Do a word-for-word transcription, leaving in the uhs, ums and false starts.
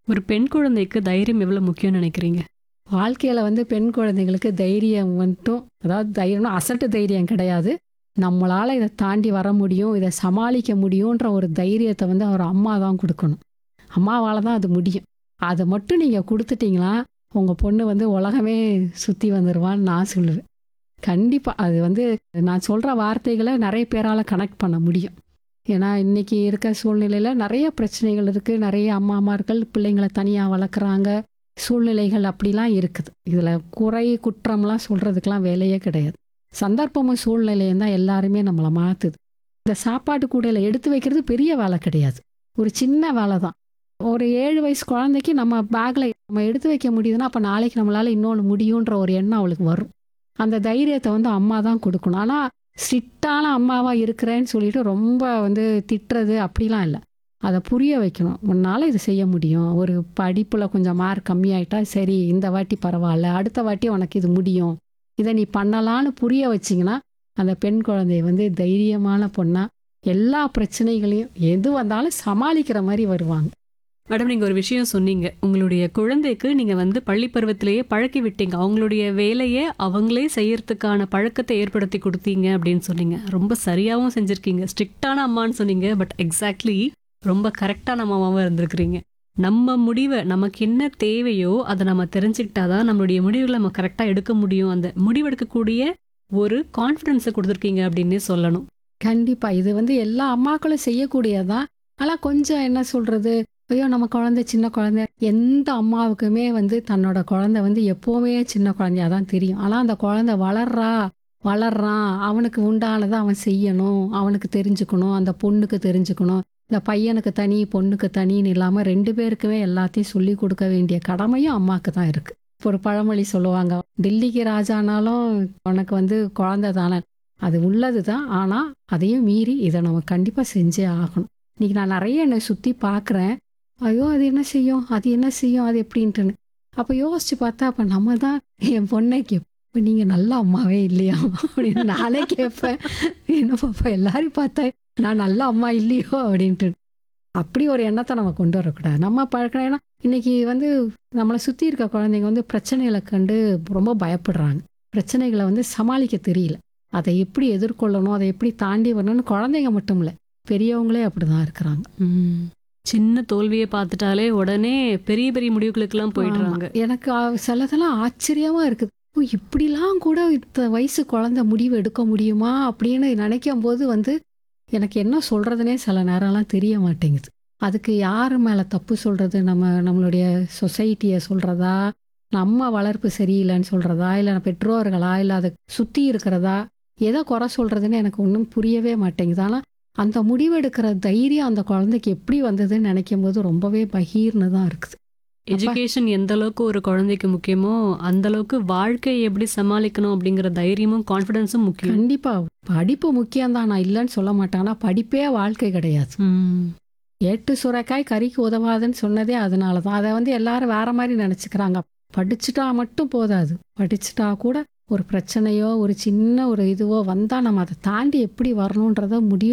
ஒரு பெண் குழந்தைக்கு தைரியம் எவ்வளவு முக்கியம்னு நினைக்கிறீங்க? வாழ்க்கையில வந்து பெண் குழந்தைகளுக்கு தைரியம் மட்டும், அதாவது தைரியம்னா அசட்டு தைரியம் கிடையாது. நம்மளால இத தாண்டி வர முடியும், இத சமாளிக்க முடியுன்ற ஒரு தைரியத்த வந்து ஒரு அம்மா தான் குடுக்கணும். அம்மாவால தான் அது முடியும். அத மட்டும் நீங்க குடுத்துட்டீங்கன்னா, உங்க பொண்ணு வந்து உலகமே சுத்தி வந்துருவான்னு நான் சொல்லுவேன். கண்டிப்பா. அது வந்து நான் சொல்ற வார்த்தைகள நெறைய பேரால கனெக்ட் பண்ண முடியும். ஏன்னா, இன்னைக்கு இருக்க சூழ்நிலையில நெறைய பிரச்சனைகள் இருக்கு. நெறைய அம்மாமார்கள் பிள்ளைங்கள தனியா வளர்க்குறாங்க. சூழ்நிலைகள் அப்படிலாம் இருக்குது. இதுல குறை, குற்றம்லாம் சொல்றதுக்கெல்லாம் வேலையே கிடையாது. சந்தர்ப்பமும் சூழ்நிலையும் தான் எல்லாருமே நம்மள மாத்துது. இந்த சாப்பாட்டு கூடையில எடுத்து வைக்கிறது பெரிய வேலை கிடையாது. ஒரு சின்ன வேலை தான். ஒரு ஏழு வயசு குழந்தைக்கு நம்ம பேக்ல நம்ம எடுத்து வைக்க முடியுதுன்னா, அப்ப நாளைக்கு நம்மளால இன்னொன்னு முடியுன்ற ஒரு எண்ணம் அவளுக்கு வரும். அந்த தைரியத்த வந்து அம்மா தான் குடுக்கணும். ஆனா, ஸ்ட்ரிக்ட்டான அம்மாவா இருக்கிறேன்னு சொல்லிட்டு ரொம்ப வந்து திட்டுறது அப்படிலாம் இல்ல. அத புரிய வைக்கணும். உன்னால இது செய்ய முடியும். ஒரு படிப்புல கொஞ்சம் மார்க் கம்மியாயிட்டா, சரி இந்த வாட்டி பரவால்ல. அடுத்த வாட்டி உனக்கு இது முடியும். இத நீ பண்ணலான்னு புரிய வச்சீங்கன்னா, அந்த பெண் குழந்தை வந்து தைரியமான பொண்ணா, எல்லா பிரச்சனைகளையும் எது வந்தாலும் சமாளிக்கிற மாரி வருவாங்க. மேடம், நீங்க ஒரு விஷயம் சொன்னீங்க. உங்களுடைய குழந்தைக்கு நீங்க வந்து பள்ளி பருவத்திலேயே பழக்கி விட்டீங்க. அவங்களுடைய வேலைய அவங்களே செய்யறதுக்கான பழக்கத்த ஏற்படுத்தி குடுத்தீங்க அப்படின்னு சொன்னீங்க. ரொம்ப சரியாவும் செஞ்சிருக்கீங்க. ஸ்ட்ரிக்ட்டான அம்மான்னு சொன்னீங்க. பட் எக்ஸாக்ட்லி ரொம்ப கரெக்ட்டான அம்மாவாவும் இருந்திருக்கிறீங்க. நம்ம முடிவ நமக்கு என்ன தேவையோ அத நம்ம தெரிஞ்சுக்கிட்டா தான் நம்மளுடைய முடிவுகள நம்ம கரெக்ட்டா எடுக்க முடியும். அந்த முடிவெடுக்கக்கூடிய ஒரு கான்ஃபிடன்ஸ குடுத்துருக்கீங்க அப்படின்னே சொல்லணும். கண்டிப்பா. இது வந்து எல்லா அம்மாக்களும் செய்யக்கூடியது தான். ஆனா கொஞ்சம் என்ன சொல்றது, ஐயோ! நம்ம குழந்தை சின்ன குழந்தை. எந்த அம்மாவுக்குமே வந்து தன்னோட குழந்தை வந்து எப்பவுமே சின்ன குழந்தையா தான் தெரியும். ஆனா அந்த குழந்தை வளர்றா, வளர்றான். அவனுக்கு உண்டானத அவன் செய்யணும். அவனுக்கு தெரிஞ்சுக்கணும். அந்த பொண்ணுக்கு தெரிஞ்சுக்கணும். இந்த பையனுக்கு தனி, பொண்ணுக்கு தனின்னு இல்லாம ரெண்டு பேருக்குமே எல்லாத்தையும் சொல்லிக் கொடுக்க வேண்டிய கடமையும் அம்மாக்கு தான் இருக்கு. இப்போ ஒரு பழமொழி சொல்லுவாங்க. "டில்லிக்கு ராஜானாலும் உனக்கு வந்து குழந்தை தானே." அது உள்ளது தான். ஆனா, அதையும் மீறி இத நம்ம கண்டிப்பா செஞ்சே ஆகணும். இன்னைக்கு நான் நெறைய என்னை சுத்தி பார்க்குறேன். ஐயோ! அது என்ன செய்யும்? அது என்ன செய்யும்? அது எப்படின்ட்டுன்னு. அப்ப யோசிச்சு பார்த்தா, அப்ப நம்ம தான் என் பொண்ணே கேட்பேன். "இப்ப நீங்க நல்ல அம்மாவே இல்லையா?" அப்படின்னு நானே கேட்பேன். என்ன பாப்பா எல்லாரையும் பார்த்தா நான் நல்ல அம்மா இல்லையோ அப்படின்ட்டு. அப்படி ஒரு எண்ணத்த நம்ம கொண்டு வரக்கூடாது. நம்ம பழக்கணும். ஏன்னா, இன்னைக்கு வந்து நம்மள சுத்தி இருக்க குழந்தைங்க வந்து பிரச்சனைகள கண்டு ரொம்ப பயப்படுறாங்க. பிரச்சனைகள வந்து சமாளிக்க தெரியல. அதை எப்படி எதிர்கொள்ளணும்? அதை எப்படி தாண்டி வரணும்னு குழந்தைங்க மட்டும் இல்ல. பெரியவங்களே அப்படிதான் இருக்கிறாங்க. ம். சின்ன தோல்விய பார்த்துட்டாலே உடனே பெரிய பெரிய முடிவுகளுக்கெல்லாம் ஆமா. போயிடுறாங்க. எனக்கு அ சிலதெல்லாம் ஆச்சரியமா இருக்குது. ஓ! இப்படிலாம் கூட இந்த வயசு குழந்தை முடிவு எடுக்க முடியுமா? அப்படின்னு நினைக்கும்போது வந்து, எனக்கு என்ன சொல்றதுன்னே சில நேரம்லாம் தெரிய மாட்டேங்குது. அதுக்கு யாரு மேல தப்பு சொல்றது? நம்ம நம்மளுடைய சொசைட்டிய சொல்றதா? நம்ம வளர்ப்பு சரியில்லன்னு சொல்றதா? இல்ல பெற்றோர்களா? இல்ல அத சுத்தி இருக்கிறதா? எத குறை சொல்றதுன்னு எனக்கு ஒண்ணும் புரியவே மாட்டேங்குது. ஆனா, அந்த முடிவெடுக்கிற தைரியம் அந்த குழந்தைக்கு எப்படி வந்ததுன்னு நினைக்கும்போது ரொம்பவே பகீர்னு தான் இருக்குது. அப்ப எஜுகேஷன் எந்த அளவுக்கு ஒரு குழந்தைக்கு முக்கியமோ, அந்த அளவுக்கு வாழ்க்கைய எப்படி சமாளிக்கணும் அப்படிங்கிற தைரியமும், கான்ஃபிடன்ஸும் முக்கியம். கண்டிப்பா. படிப்பு முக்கியம் தான். நான் இல்லன்னு சொல்ல மாட்டேன். ஆனா படிப்பே வாழ்க்கை கிடையாது. ம். "ஏட்டு சுரைக்காய் கறிக்கு உதவாதுன்னு" சொன்னதே அதனால தான். அத வந்து எல்லாரும் வேற மாரி நெனச்சுக்கிறாங்க. படிச்சுட்டா மட்டும் போதாது. படிச்சுட்டா கூட ஒரு பிரச்சனையோ, ஒரு சின்ன ஒரு இதுவோ வந்தா நம்ம அத தாண்டி எப்படி வரணுன்றத முடிவு